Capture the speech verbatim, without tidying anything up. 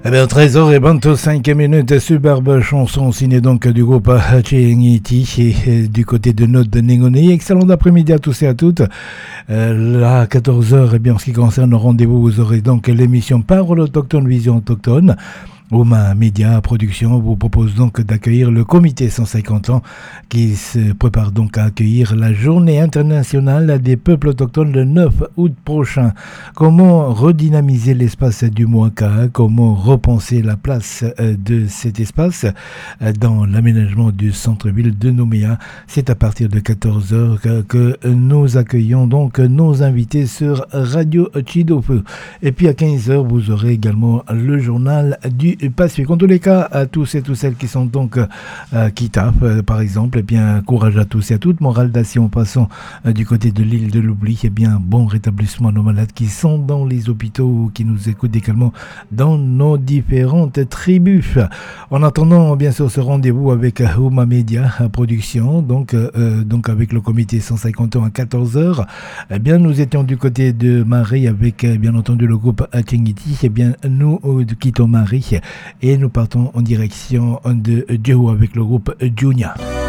Eh bien, treize heures et vingt-cinq minutes, superbe chanson signée donc du groupe Hachengiti et du côté de Note Nengoni. Excellent après-midi à tous et à toutes. Euh, là, à quatorze heures, eh bien, en ce qui concerne le rendez-vous, vous aurez donc l'émission Parole autochtone, Vision autochtone. Oma Média Production vous propose donc d'accueillir le comité cent cinquante ans qui se prépare donc à accueillir la journée internationale des peuples autochtones le neuf août prochain. Comment redynamiser l'espace du Moaka, comment repenser la place de cet espace dans l'aménagement du centre-ville de Nouméa. C'est à partir de quatorze heures que nous accueillons donc nos invités sur Radio Chidofu. Et puis à quinze heures, vous aurez également le journal du Pacifique. En tous les cas, à tous et toutes celles qui sont donc euh, qui tapent, euh, par exemple, eh bien, courage à tous et à toutes. Morale d'action, passons euh, du côté de l'île de l'Oubli. Eh bien, bon rétablissement à nos malades qui sont dans les hôpitaux ou qui nous écoutent également dans nos différentes tribus. En attendant, bien sûr, ce rendez-vous avec Oma Média Production, donc, euh, donc avec le comité cent cinquante ans à quatorze heures. Eh bien, nous étions du côté de Marie avec, bien entendu, le groupe Hachengiti. Eh bien, nous euh, quittons Marie et nous partons en direction de Dieu avec le groupe Junia.